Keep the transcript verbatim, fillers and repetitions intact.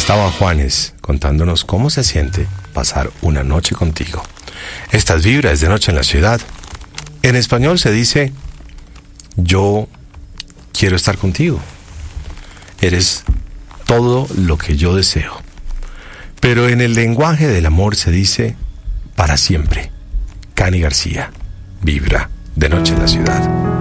estaba Juanes contándonos cómo se siente pasar una noche contigo. Estas vibras de Noche en la Ciudad. En español se dice: yo quiero estar contigo. Eres todo lo que yo deseo. Pero en el lenguaje del amor se dice: para siempre. Cani García, vibra de Noche en la Ciudad.